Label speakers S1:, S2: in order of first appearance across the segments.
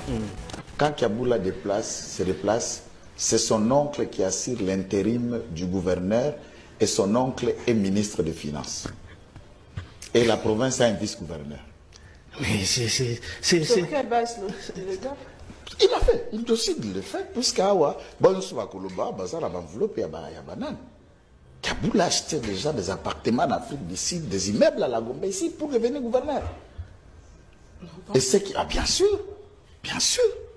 S1: Quand Kiaboula se déplace, c'est son oncle qui assure l'intérim du gouverneur et son oncle est ministre des Finances. Et la province a un vice-gouverneur.
S2: Mais c'est...
S3: Sur quelle base le gars?
S1: Il a fait, il décide de le faire, puisqu'Awa, bon, on va Koloba, Bazar, enveloppe, il y a banane. Kiaboula achetait déjà des appartements en Afrique du Sud, des immeubles à la Gombe ici pour devenir gouverneur. Et c'est qui. Ah, bien sûr, bien sûr.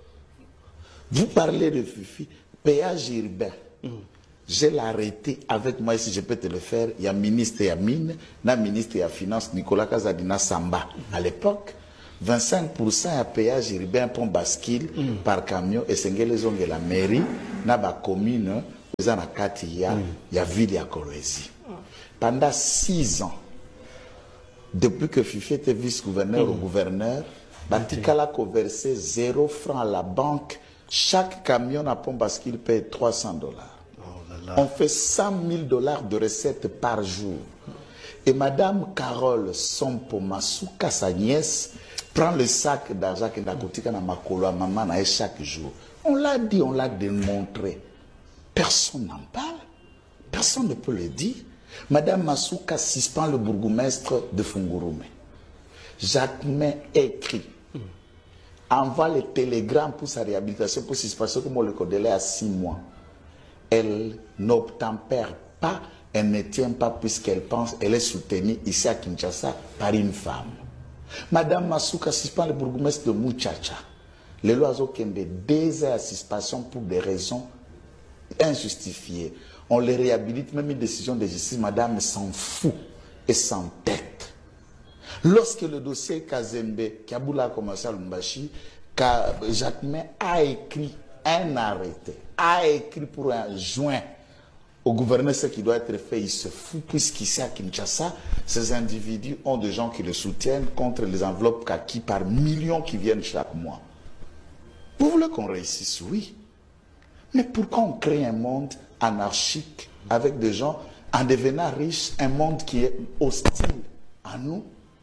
S1: Vous parlez de Fifi, péage urbain. Je l'ai arrêté avec moi, si je peux te le faire. Il y a ministre et mine, il y a ministre et finance, Nicolas Kazadina Samba. À l'époque, 25% à péage urbain pour bascule par camion et c'est la mairie, na ba commune, il y a ville et Kolwezi. Pendant 6 ans, depuis que Fifi était vice-gouverneur au gouverneur, Batikala a versé 0 francs à la banque. Chaque camion à pont bascule paye $300. On fait $100 000 de recettes par jour. Et Madame Carole Sompo Masuka, sa nièce, prend le sac d'argent que Nakotika na makolo à maman chaque jour. On l'a dit, on l'a démontré. Personne n'en parle. Personne ne peut le dire. Madame Masuka suspend le bourgmestre de Fungurume. Jacquemin écrit, envoie le télégramme pour sa réhabilitation, pour suspension, comme on le connaît à 6 mois. Elle n'obtempère pas, elle ne tient pas puisqu'elle pense, elle est soutenue ici à Kinshasa par une femme. Madame Masuka suspend le bourgmestre de Muchacha. Les lois ont 2 ans à suspension pour des raisons injustifiées. On les réhabilite, même une décision de justice, madame s'en fout et s'entête. Lorsque le dossier Kazembe, Kiaboula a commencé à Lumbashi, Jacquemin a écrit un arrêté, a écrit pour un joint au gouverneur ce qui doit être fait, il se fout, puisqu'ici à Kinshasa, ces individus ont des gens qui le soutiennent contre les enveloppes kaki par millions qui viennent chaque mois. Vous voulez qu'on réussisse? Oui. Mais pourquoi on crée un monde anarchique avec des gens en devenant riches, un monde qui est hostile à nous?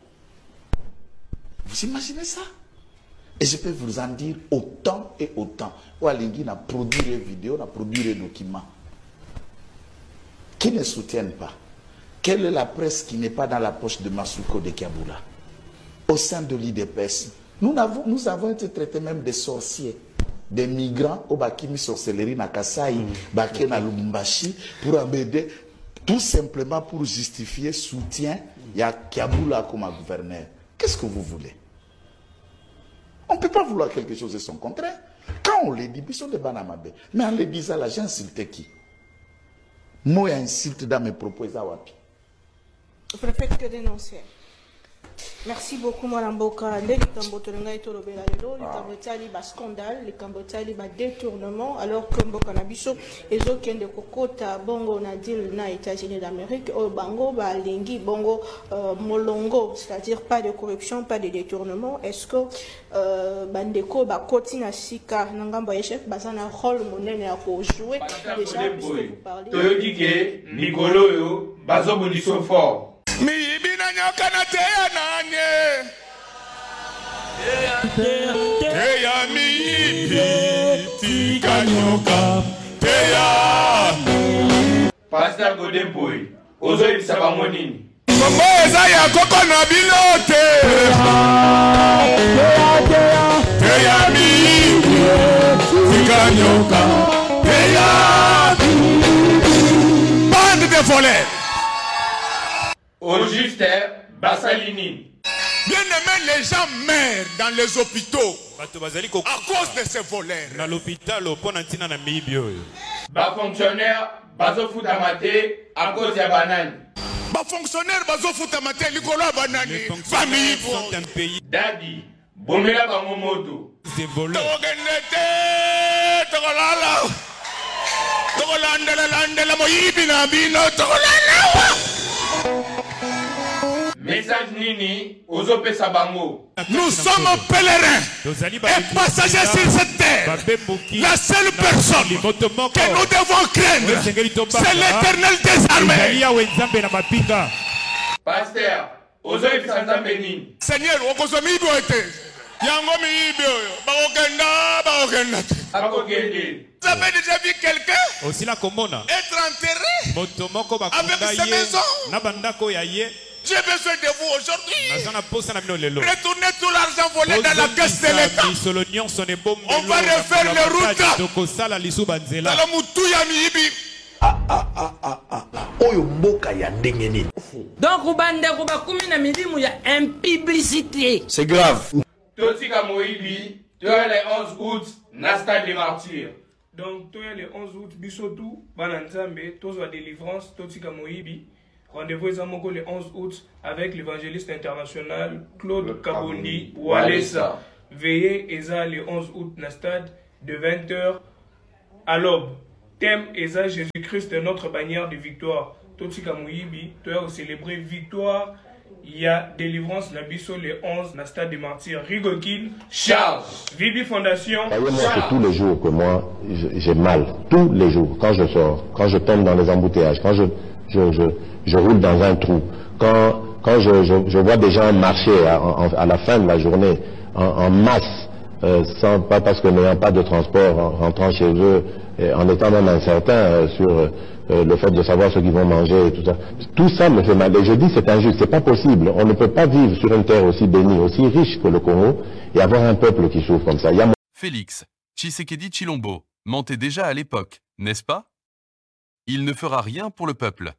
S1: Vous imaginez ça? Et je peux vous en dire autant et autant. Oualingui a produit des vidéos, a produit des documents qui ne soutiennent pas. Quelle est la presse qui n'est pas dans la poche de Masuko de Kiaboula? Au sein de l'IDPS, nous avons été traités même des sorciers, des migrants au Bakimi sorcellerie na Kasai, Baké na Lubumbashi, pour embêter, tout simplement pour justifier soutien, il y a Kiaboula comme gouverneur. Qu'est-ce que vous voulez? On ne peut pas vouloir quelque chose de son contraire. Quand on le dit, ils sont des banamabe. Mais en le disant, là, j'ai insulté qui? Moi, insulte dans mes propos, Zawapi.
S3: Vous ne faites que dénoncer. Merci beaucoup, Mme Boka. Les Cambotolanga et Tolobela, les Cambotali, bas scandale, les Cambotali, bas détournement, alors que Mboka Nabiso, et autres qui ont des cocottes, Bongo, Nadil, na États-Unis d'Amérique, au Bango, Lingi, Bongo, Molongo, c'est-à-dire pas de corruption, pas de détournement. Est-ce que Bandeko, Kotina Sika, Nangamba chef, Bazana, rôle, monnaie, à jouer déjà, puisque vous parlez.
S4: Toyodike, Nicolo, Bazo Bonisso fort.
S5: Mi ibina nyoka na teya nanye teya mi ibi tika nyoka teya
S4: Pasteur Godeboy, ozo ibisa bango nini?
S5: Kombo eza ya koko na bino te teya mi ibi tika nyoka teya bande de voleurs.
S4: Au juste, Bassalini.
S5: Bien aimé, les gens meurent dans les hôpitaux à cause de ces voleurs.
S6: Dans l'hôpital,
S4: Bas fonctionnaire, Bazo Foutamate, à cause de banane.
S5: Bas fonctionnaire, Bazo Foutamate, Nicolas Banani. Famille
S6: sont un pays.
S4: Daddy, Bomela Bangomoto.
S6: Des voleurs.
S4: Message Nini, Ozope Sabango.
S5: Nous sommes pèlerins et passagers sur cette terre. La seule personne que nous devons craindre, c'est l'Éternel des armées.
S4: Pasteur, Ozope Sanzambeni.
S5: Seigneur, Yango miibi oyo. Bakokenda. Vous avez déjà vu quelqu'un être enterré avec sa maison? J'ai besoin de vous aujourd'hui. Retournez tout l'argent volé dans la caisse de l'État. On va refaire les routes.
S2: Donc, il y a une publicité.
S1: C'est grave.
S4: Totika Moïbi, tu as le 11 août, Nasta des martyrs.
S6: Donc, tu as le 11 août, Bissotou, Bananzambe, Tozo délivrance, Totika Moïbi. Rendez-vous le 11 août avec l'évangéliste international Claude Kabondi Walesa. Veillez Eza le 11 août na stade de 20h à l'aube. Thème Eza Jésus-Christ notre bannière de victoire. Totika Moïbi, tu as célébré victoire. Il y a délivrance la biso le 11 na stade des martyrs. Rigokin Charles. Vibi Fondation.
S7: Moi, c'est tous les jours que moi j'ai mal. Tous les jours. Quand je sors, quand je tombe dans les embouteillages, quand je roule dans un trou. Quand je vois des gens marcher à la fin de la journée en masse, pas parce que n'ayant pas de transport, en rentrant chez eux, en étant même incertain sur le fait de savoir ce qu'ils vont manger et tout ça. Tout ça me fait mal. Et je dis c'est injuste, c'est pas possible. On ne peut pas vivre sur une terre aussi bénie, aussi riche que le Congo et avoir un peuple qui souffre comme ça.
S8: Félix Tshisekedi Tshilombo mentait déjà à l'époque, n'est-ce pas? Il ne fera rien pour le peuple.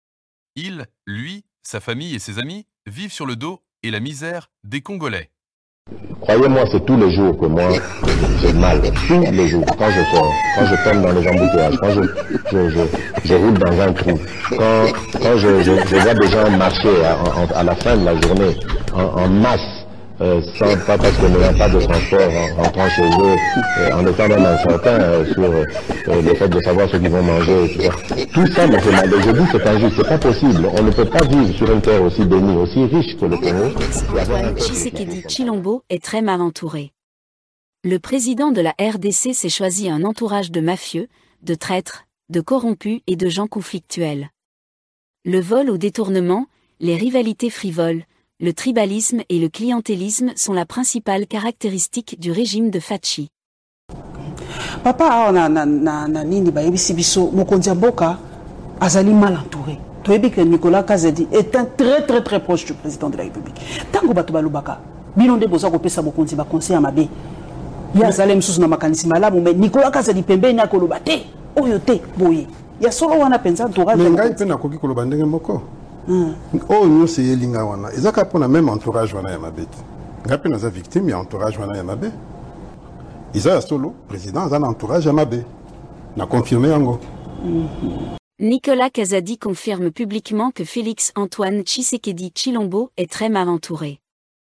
S8: Il, lui, sa famille et ses amis vivent sur le dos et la misère des Congolais.
S7: Croyez-moi, c'est tous les jours que moi j'ai mal. Tous les jours, quand je sors, quand je tombe dans les embouteillages, quand je roule dans un trou, quand je vois des gens marcher à la fin de la journée en masse, pas parce que n'ayant pas de transport, en rentrant chez eux, en étant même incertain sur le fait de savoir ce qu'ils vont manger et tout ça. Tout ça me fait mal. Et je dis c'est injuste, c'est pas possible. On ne peut pas vivre sur une terre aussi bénie, aussi riche que le Congo.
S9: Tshisekedi Tshilombo est très mal entouré. Le président de la RDC s'est choisi un entourage de mafieux, de traîtres, de corrompus et de gens conflictuels. Le vol au détournement, les rivalités frivoles, le tribalisme et le clientélisme sont la principale caractéristique du régime de Fachi.
S10: Papa na nini bayebisi biso mokonzi mboka azali mal entouré. Toyebi que Nicolas Kazadi est un très proche du président de la République. Tango bato balobaka bino nde boza kopesa mokonzi ba conseil ya mabe. Ya zalem susu na makanisi malamu mais Nicolas Kazadi pembeni akoloba te oyo te boye. Ya solo wana penza entourage.
S11: Ngai pe na koki koloba ndenge moko. Oh nous c'est yelinga wana ezaka pona même entourage wana ya mabete ngapi naza victime ya entourage wana ya mabe Isa solo président azana entourage ya mabe na confirmer yango.
S9: Nicolas Kazadi confirme publiquement que Félix Antoine Tshisekedi Tshilombo est très mal entouré.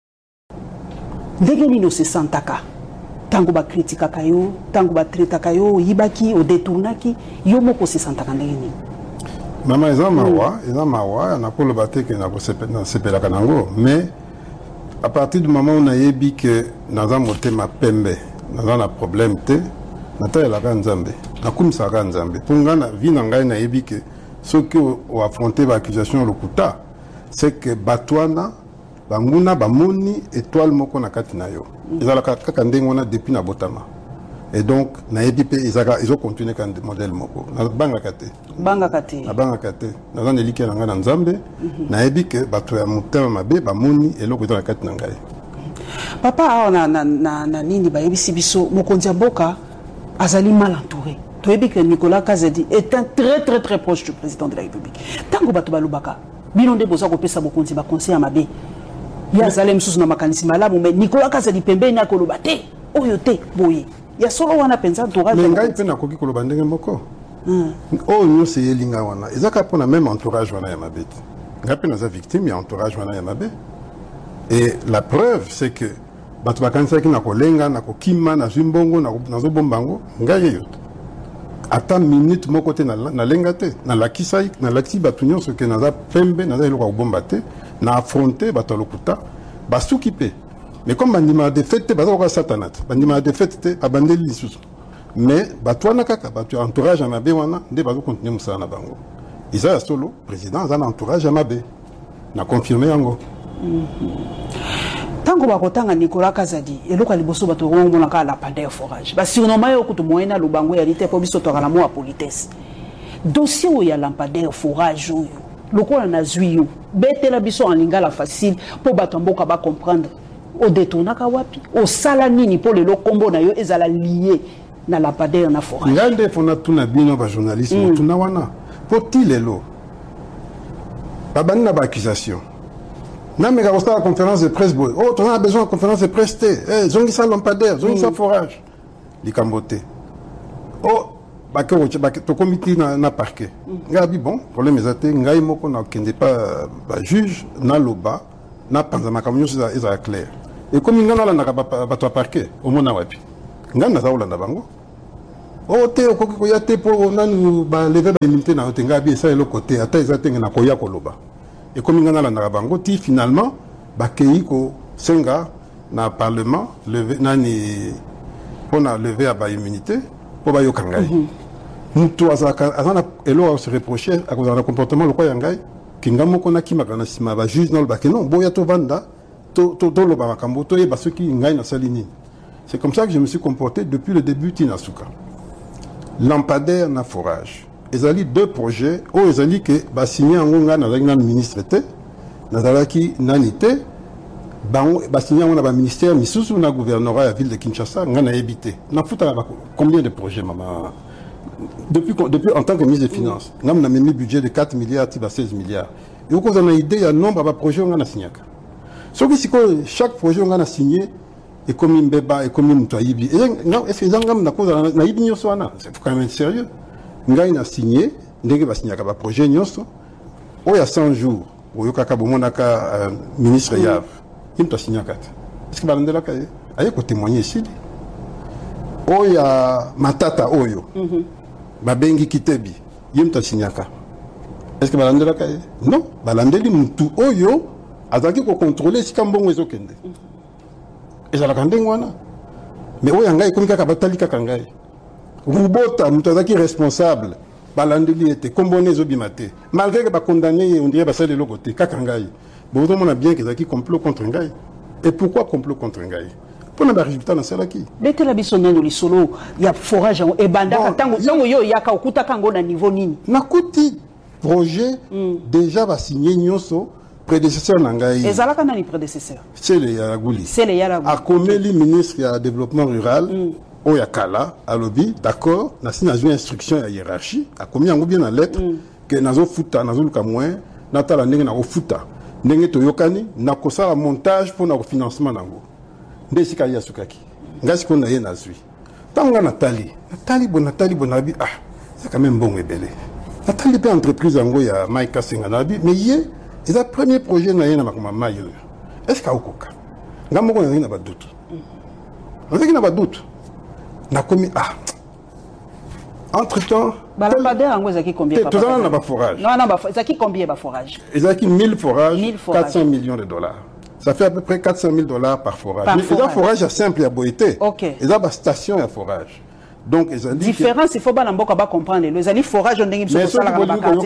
S10: Ndenge nino se santaka tango ba kritika kayo tango ba traita kayo yibaki o détournaki yo moko se santaka ndenge nini.
S11: Maman eza mawa na ko lobate ke na ko sepela kanango mais à partir du moment où on a yebi que naza motema pembe naza na problème te nata la nzambe na kumisa ka nzambe punga na vie na ngai na yebi que ce que o affronter ba accusation lokuta c'est que batwana banguna bamoni étoile moko na kati na yo ezala kaka ndengo na depuis na botama. Et donc, naebi pe ils ont continué quand modèle moko. Na banga kate.
S10: Banga kate.
S11: Na banga kate. Na zan elike na ngana nzambe. Naebi ke bato ya mutema mabe ba moni eloko to na kate na ngai.
S10: Papa na nini ba yebisi biso mokonzi mboka azali mal entouré. Toyebi que Nicolas Kazadi est un très proche du président de la République. Tango bato balobaka bino nde boza kopesa mokonzi ba conseil ya mabe. Ya zalem susu na makanisi malamu mais Nicolas Kazadi pembeni akoloba te oyo te boye. Ya solo wana penza entourage.
S11: Mais ngai pe na koki koloba ndenge moko. Oh nous c'est yelinga wana ezaka pona même entourage wana ya mabete. Ngapi naza victime ya entourage wana ya mabe. Et la preuve c'est que bato bakanisa ki na kolenga na kokima na zimbongo na zo bombango ngai yo. Ata minute moko te na lenga te na lakisai na laki bato nyonso ke naza pembe naza eloko ko bomba te na affronter bato lokuta basuki pe. Mais comme bandima de fête baza ko satanat bandima de fête abandeli lisusu mais batwana kaka batu entourage à mabe wana nde bazo continuer musala na bango Isa solo président azana entourage à mabe na confirmer yango.
S10: tango bakotanga Nicolas Kazadi eloko liboso bato ngomona ka la pandeur forage ba surnommé yo kutu moyena lubango ya lite po biso to kala mo a politesse dossier o ya lampadaire forage oyo lokola na zwiyo betela biso en lingala facile po bato mboka ba comprendre o détournaka wapi o sala nini po lelo kombo na yo ezala lié na lampadaire na forage
S11: ngande fona tuna bino ba journalisme tuna wana poti lelo babani na ba accusation na mega ko la conférence de presse boy oh on a besoin de conférence de presse eh zongi sa lampadaire zongi sa forage likambote oh to comité na parquet ngabi bon problème ezate ngai moko na kende pas ba juge na loba na panza makamyo za clair et comme ngana la na ba to parquet au mona wapi ngana za ulanda bango o te o ko ya te po nanu ba lever ba immunité na te ngabi ça le côté ata ezate na ko ya ko loba et comme ngana la na bango ti finalement ba kei ko senga na parlement lever nani on a levé à ba immunité pour ba yokangai mutu azana elo se reprocher à cause d'un comportement le quoi yangai kinga moko na kimaka na sima ba juge na le ba non boya to vanda to lo ba makambo to yeba ceux qui ngai na salini. C'est comme ça que je me suis comporté depuis le début Tinasuka. Lampadaire na forage ezali deux projets o ezali que ba signé ngonga na la ministre té na dalaki nanité bango ba signé on a ba ministère misusu na gouvernorat la ville de Kinshasa ngana habité na futa combien de projets maman depuis en tant que ministre des Finances ngam na même budget de 4 milliards tiba 16 milliards et au cause on a idée il y a nombre de projets on a signé ce qui chaque projet on a signé et comme Mbeba et comme Mutaibi et non est-ce que ngam na cause na ibi nyoso ana c'est quand même sérieux ngai na signé ndenge ba signé ka projet nyoso o ya 100 jours o yokaka bomonaka ministre Yav il t'a signé kat est-ce que balandela ka aye ko témoigner ici o ya matata oyo babengi kitebi yimta signaka est-ce que balandela ka non balandeli mutu oyo azaki ko contrôler si kambongo ezokende ezala kandengwana mais oyo ngai komika ka batali kaka ngai rubota mutu azaki responsable balandeli ete kombone ezobimate malgré que ba condamné on dirait basale le côté kaka ngai bon on a bien que ezaki complot contre ngai et pourquoi complot contre ngai pour le résultat dans celle qui
S10: betela biso nano lisolo ya forage et banda tango yo yaka okuta kango na niveau nini
S11: nakuti projet déjà va signer nyoso prédécesseur nangai
S10: ezalaka nani prédécesseur
S11: c'est le Yaraguli a commis ministre ya développement rural o yakala alobi d'accord na signé une instruction ya hiérarchie a commis yango bien en lettre que nazo futa nazo luka moins natala ndenge na futa ndenge to yokani na kosala montage pour na financement nango ndesika ya sukaki ngasi ko na ye na zui tanga Nathalie bonabi ah c'est quand même bon ebele Nathalie pe entreprise yango ya Maika Senganabi mais ye c'est le premier projet na ye na makoma mayo est-ce ka okoka ngamoko na ba doute na ba doute na komi ah entre temps
S10: balapadaire yango ezaki combien
S11: papa tout ça na ba forage
S10: non ezaki combien ba forage
S11: ezaki 1000 forages 400 millions de dollars. Ça fait à peu près 400 000 $ par forage. Mais il y a un forage simple à Boïté.
S10: Ok.
S11: Il y a une station à forage. Donc, ils ont dit.
S10: Différence, il faut pas comprendre. Les alliés forage, on a une station à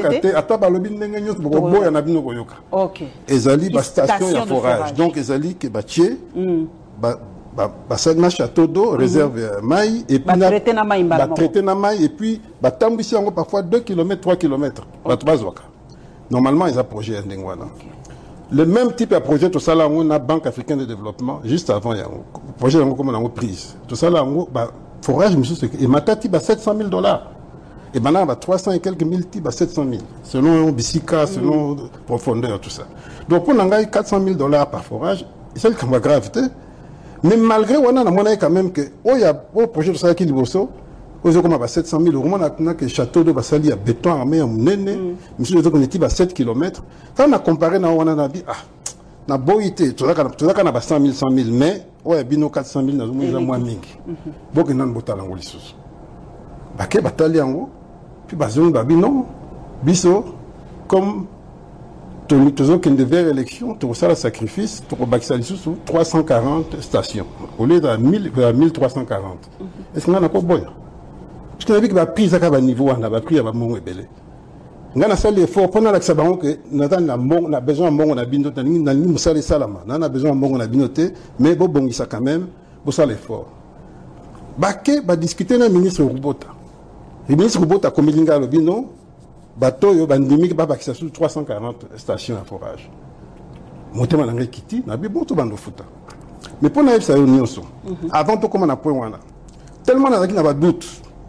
S10: Ok.
S11: Ils ont dit une station à forage. Donc, ils ont dit que Batié, Bassadna château d'eau, réserve maï, et puis traité na maï, et puis, Batambissi, parfois 2 km, 3 km. Normalement, ils ont projet Ndengwana. Le même type de projet, tout ça là, on a Banque africaine de développement, juste avant, il y a un projet comme on a prise. Tout ça là, forage, monsieur, et Matati, 700 000 $. Et maintenant, 300 et quelques mille types, 700 000. Selon Bissika, selon profondeur, tout ça. Donc, pour n'engager 400 000 $ par forage, c'est le cas gravité. Mais malgré, on a quand même que, il y a un projet de ça qui est beau. Aux comme à 700 000 €, on a que château de Bassali à béton armé à Mounene, monsieur le on à 7 km. Quand on a comparé, on a dit, ah, na boité, tout ça, qu'on a 100 000, 100 000, mais, ouais, bino 400 000, on a moins mingi. Bon, que nan botal en Golissus. Baké, batali en haut, puis bazon, babino, biso, comme, toujours qu'il devait élection, tout ça, le sacrifice, tout le sous 340 stations, au lieu de 1340. Est-ce qu'on a pas boya? Parce que la vie qui va pris à niveau, on a pris à mon ébélé. ngana sali effort pendant la sabango que na besoin mbongo na bino na ni musale salama na besoin mbongo na bino te mais bo bongisa quand même bo sala effort bake ba discuter na ministre Rubota le ministre Rubota komilinga lo bino bato yo bandimi ba bakisa sur 340 stations à forage motema na ngai kiti na bi bon to bando futa mais pour na ça yo nyonso avant to comment na point wana tellement na zaki na ba doute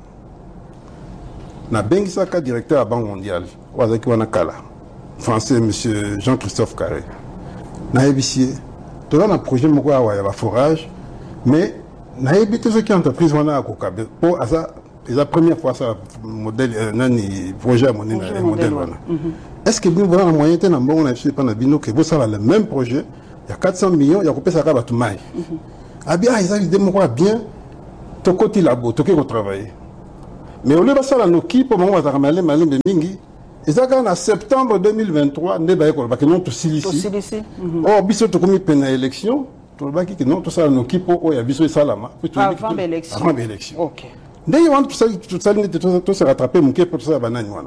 S11: na bengisaka directeur à Banque mondiale wazaki wana kala français monsieur Jean-Christophe Carré na ebisie to na projet moko ya ba forage mais na ebité ce qui entreprise wana akokabe pour asa la première fois ça modèle nani projet à monnaie modèle wana est-ce que vous voulez la moyenne na mbongo na pas na bino que vous ça le même projet il y a 400 millions il y a coupé ça ka batu mai abia ils ont idée moko bien to côté labo to ke travailler mais au lieu de ça, la Noki, pour moi, ça malin de mingi. Et ça, en septembre 2023, ne ba école, parce que non tout ici. Oh, biso to comme peine élection, tout le baki que non tout ça la Noki pour oh ya biso salama.
S10: Avant l'élection.
S11: Avant l'élection.
S10: OK.
S11: D'ailleurs, tout ça tout se rattraper mon pour ça banane voilà.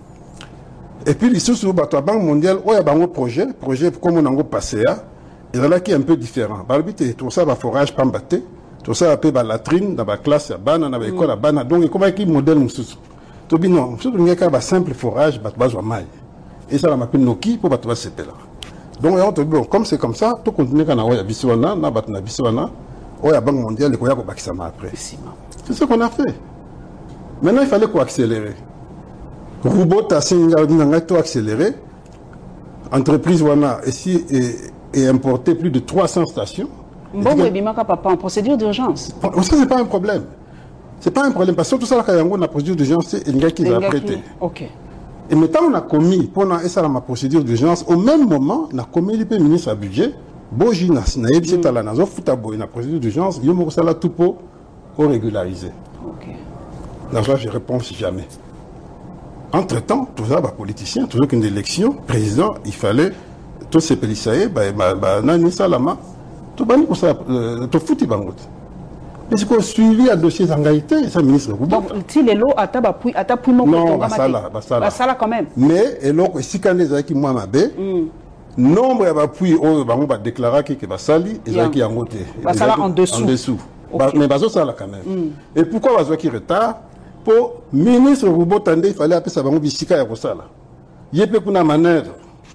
S11: Et puis les sous bato Banque mondiale, oh ya bango projet comme on a passé à, et là qui est un peu différent. Ba habité tout ça va forage pambaté. Tout ça appelle la latrine dans la classe à bana dans l'école à bana donc comment qui modèle nous tout bien non surtout il y a simple forage bat besoin mal et ça la m'appelle Noki pour battre ce là donc on te bon comme c'est comme ça tout continuer quand on a biswana na bat na biswana on a Banque mondiale et qu'on y a bakisa après c'est ce qu'on a fait maintenant il fallait qu'on accélérer robot à singa dinanga tout accélérer entreprise wana ici et importer plus de 300 stations.
S10: Bon, oui, papa, en procédure d'urgence.
S11: Ça, c'est pas un problème. C'est pas un problème. Parce que tout ça, quand il y a une procédure d'urgence, c'est un gars qui va prêter.
S10: OK.
S11: Et maintenant, on a commis, pendant ma procédure d'urgence, au même moment, on a commis le ministre à budget, Boji Nasnaïb, c'est à la Nazo, Foutabo, une procédure d'urgence, il y a un tout pour régulariser.
S10: OK.
S11: Dans ça, je réponds jamais. Entre-temps, tout ça, politicien, toujours qu'une élection, président, il fallait, tous ces pélissaïs, Nani Salama, tout bani pour ça tout fouti bangot mais c'est quoi suivi à dossier zangaïté ça ministre
S10: donc si les lots ata pour
S11: non basala
S10: quand même
S11: mais et l'autre si quand les qui moi mabe nombre ya puis oh bango ba déclarer que basali et ça qui en côté
S10: basala en dessous
S11: mais bazo ça là quand même et pourquoi bazo qui retard pour ministre Rubotande il fallait appeler ça bango bisika ya kosala yepe kuna manœuvre.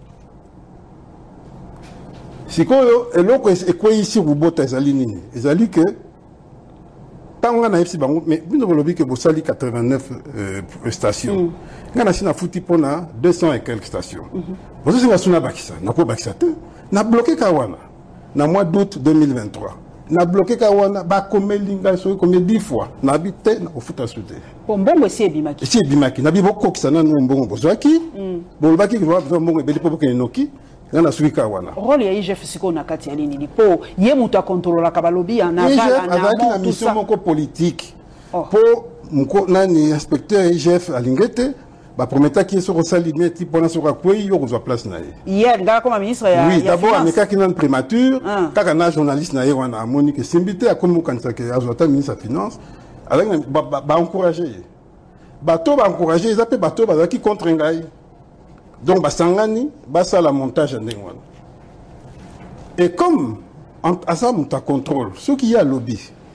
S11: Si et l'autre est quoi ici Rubota ezali nini ezali que tant on a ici bango mais vous ne voulez que vous sali 89 stations on a sina fouti pona 200 et quelques stations vous c'est suna bakisa na ko bakisa te na bloqué kawana na mois d'août 2023 na bloqué kawana ba komelinga so comme 10 fois na habité na ofuta soute
S10: mbongo si bimaki
S11: na biboko kisana no mbongo bozwaki bolobaki que va mbongo ebeli popo ke noki.
S10: Rôle ya IGF siko na kati ya nini po ye mutu a contrôler ka balobi na
S11: bala na mission moko politique po mko nani inspecteur IGF alingete ba prometa ki so rosali meti pona so ka kwei yo kozwa place na ye
S10: hier ngala comme ministre ya
S11: oui d'abord ameka ki nan prémature kaka na journaliste na ye wana amoni que simbité a comme kanisa ke azota ministre ya finance avec ba encourager bato ba encourager ils appellent bato ba ki contre ngai. Donc, Basangani, basa la montage en Dengwan. Et comme, à ça, on contrôle, ceux qui y a lobby,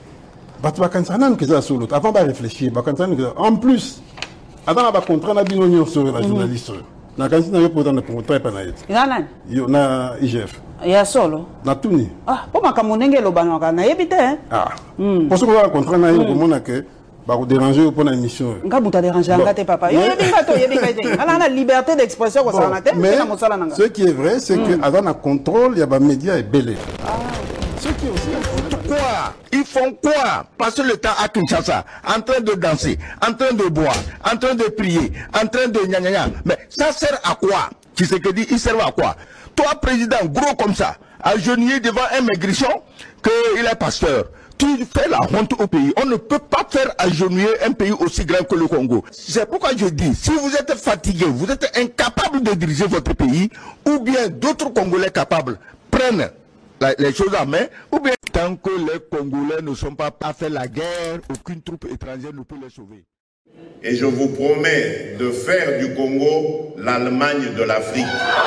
S11: avant de réfléchir, en plus, avant de contraindre la sur la journaliste, na kansi na yo pour dans le contrat panaït. Yo na IGF.
S10: Ya solo.
S11: Na tuni.
S10: Ah, po makamunenge lo banaka na yebite hein.
S11: Ah. Pour ce qu'on va contraindre na yo pour mona que va vous déranger pour une émission.
S10: Nga muta déranger ngate papa. Yebinga ala na liberté d'expression ko ça na tête
S11: mais ce qui est vrai c'est que avant la contrôle il y a ba médias et belé. Ce qui est aussi
S12: quoi? Ils font quoi? Passer le temps à Kinshasa, en train de danser, en train de boire, en train de prier, en train de gna gna gna. Mais ça sert à quoi? Qui c'est que dit, il sert à quoi? Toi, président, gros comme ça, agenouillé devant un maigrichon, qu'il est pasteur. Tu fais la honte au pays. On ne peut pas faire agenouiller un pays aussi grand que le Congo. C'est pourquoi je dis, si vous êtes fatigué, vous êtes incapable de diriger votre pays, ou bien d'autres Congolais capables prennent les choses en main, ou bien tant que les Congolais ne sont pas à faire la guerre, aucune troupe étrangère ne peut les sauver.
S13: Et je vous promets de faire du Congo l'Allemagne de l'Afrique.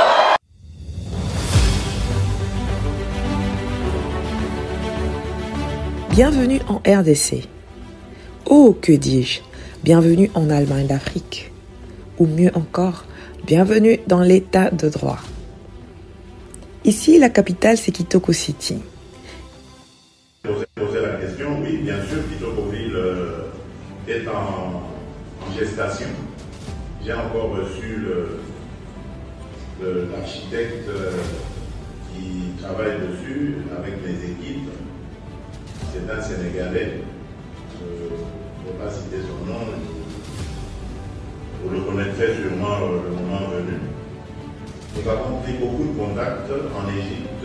S14: Bienvenue en RDC. Oh, que dis-je, bienvenue en Allemagne d'Afrique. Ou mieux encore, bienvenue dans l'état de droit. Ici, la capitale, c'est Kitoko City.
S13: Poser la question, oui, bien sûr, Kitokoville est en gestation. J'ai encore reçu l'architecte qui travaille dessus avec mes équipes. C'est un Sénégalais. Je ne vais pas citer son nom. Vous le connaîtrez sûrement le moment venu. Nous avons pris beaucoup de contacts en Égypte,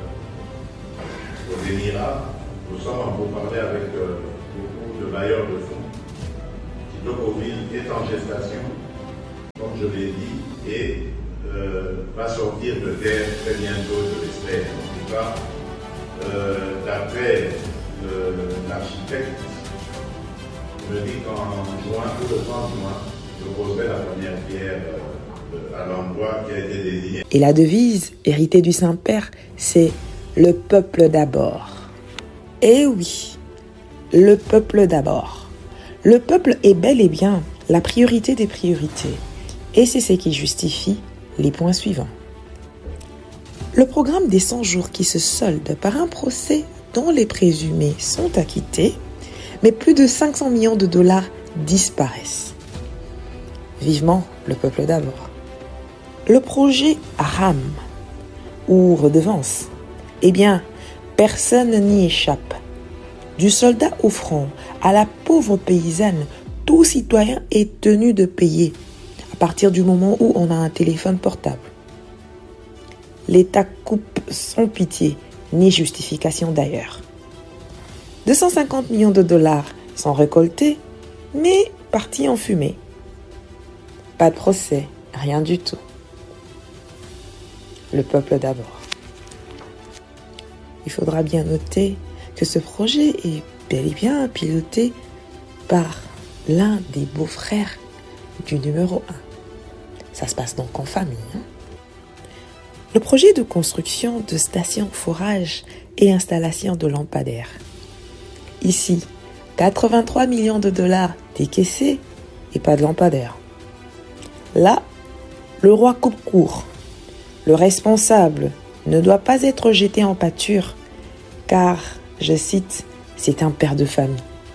S13: aux Émirats. Nous sommes en pourparlers avec beaucoup de bailleurs de fonds. Kitokoville est en gestation, comme je l'ai dit, et va sortir de terre très bientôt, je l'espère. En tout cas, d'après l'architecte, il me dit qu'en juin, ou le 30 juin, je poserai la première pierre à l'endroit qui a été désigné.
S14: Et la devise, héritée du Saint-Père, c'est « Le peuple d'abord ». Eh oui, le peuple d'abord. Le peuple est bel et bien la priorité des priorités. Et c'est ce qui justifie les points suivants. Le programme des 100 jours qui se solde par un procès dont les présumés sont acquittés, mais plus de 500 millions de dollars disparaissent. Vivement le peuple d'abord. Le projet RAM, ou redevance, eh bien, personne n'y échappe. Du soldat au front à la pauvre paysanne, tout citoyen est tenu de payer à partir du moment où on a un téléphone portable. L'État coupe sans pitié, ni justification d'ailleurs. 250 millions de dollars sont récoltés, mais partis en fumée. Pas de procès, rien du tout. Le peuple d'abord. Il faudra bien noter que ce projet est bel et bien piloté par l'un des beaux-frères du numéro 1. Ça se passe donc en famille. Le projet de construction de stations forage et installation de lampadaires. Ici, 83 millions de dollars décaissés et pas de lampadaires. Là, le roi coupe court. Le responsable ne doit pas être jeté en pâture car, je cite, c'est un père de famille.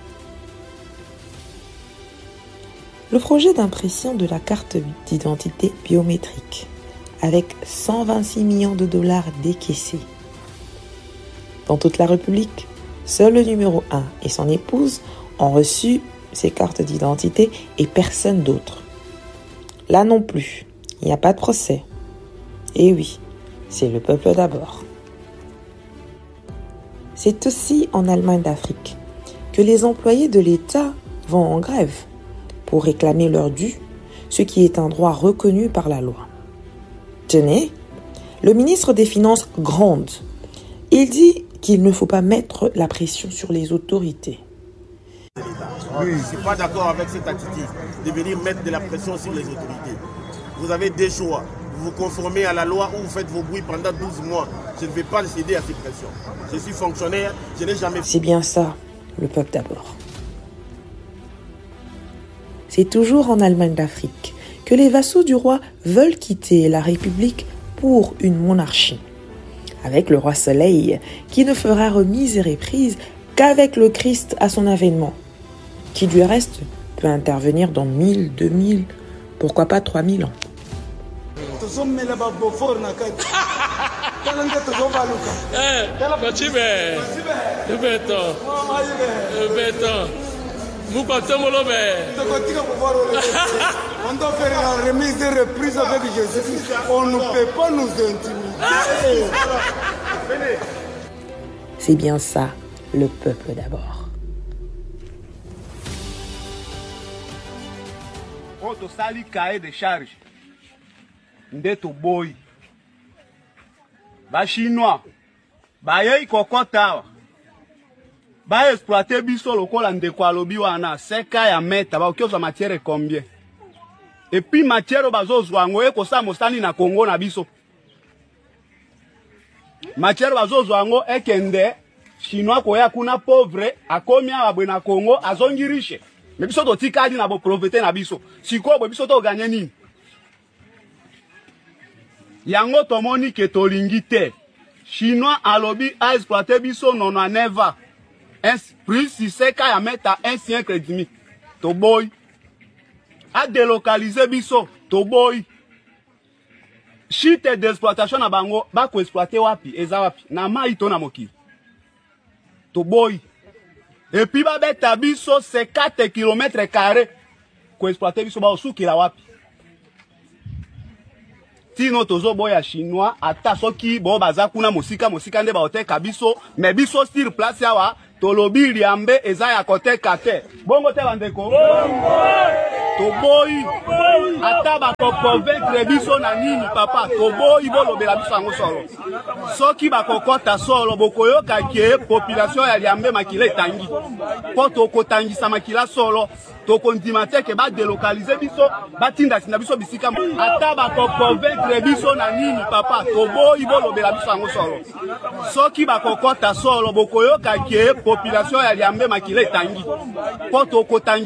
S14: Le projet d'impression de la carte d'identité biométrique avec 126 millions de dollars décaissés. Dans toute la République, seul le numéro 1 et son épouse ont reçu ces cartes d'identité et personne d'autre. Là non plus, il n'y a pas de procès. Et oui, c'est le peuple d'abord. C'est aussi en Allemagne d'Afrique que les employés de l'État vont en grève pour réclamer leur dû, ce qui est un droit reconnu par la loi. Tenez, le ministre des Finances gronde. Il dit qu'il ne faut pas mettre la pression sur les autorités.
S15: Oui, je ne suis pas d'accord avec cette attitude de venir mettre de la pression sur les autorités. Vous avez des choix. Vous vous conformez à la loi ou vous faites vos bruits pendant 12 mois. Je ne vais pas céder à ces pressions. Je suis fonctionnaire, je n'ai jamais...
S14: C'est bien ça, le peuple d'abord. C'est toujours en Allemagne d'Afrique que les vassaux du roi veulent quitter la République pour une monarchie. Avec le roi Soleil, qui ne fera remise et reprise qu'avec le Christ à son avènement, qui du reste peut intervenir dans 1000, 2000, pourquoi pas 3000 ans.
S16: On doit faire la remise de reprise avec Jésus. On ne peut pas nous intimider.
S14: C'est bien ça, le peuple d'abord.
S17: Quand sali cahier de charge, ndeto boy, ba chinois, ba yei kokota, ba exploiter biso lokola ndeko alobi wana seka ya meta ba okioza matière combien et puis matière bazozwa ngo ekosa mosani na Congo na biso matière bazozwa ngo ekende chinois koya kuna pauvre akomi abwe na Congo azongi riche mais biso to tikali na bo profiter na biso siko bo biso to gagner nini yango tomoni ke tolingi te chinois alobi a exploiter biso nono neva plus si seka ya meta un siècle et demi to boy a délocaliser biso to boy chite d'exploitation na bango ba ko exploiter wapi eza wapi na mai to na mokili to boy et puis ba beta biso 54 km² ko exploiter biso ba osukila wapi tino tozo boya chinois ata soki bo baza kuna mosika nde ba oteka biso mais biso sur place yawa tolobi liambe eza ya kote kate bongo te bandeko to boy ata ba ko convaincre biso na nini papa to boy bolobela biso ngo solo soki ba kokota solo bokoyoka ke population ya liambe makile tangi po to kotangisa makila solo to kondima te ke ba délocaliser biso batinda sina biso bisika ata ba ko convaincre biso na nini papa to boy bolobela biso ngo solo soki ba kokota solo bokoyoka ke population ya liambe makile tangi po to kotangi